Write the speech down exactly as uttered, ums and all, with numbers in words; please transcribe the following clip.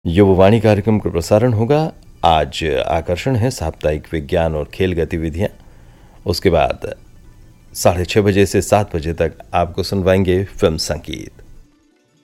युववाणी कार्यक्रम का प्रसारण होगा। आज आकर्षण है साप्ताहिक विज्ञान और खेल गतिविधियां। उसके बाद साढ़े छः बजे से सात बजे तक आपको सुनवाएंगे फिल्म संगीत।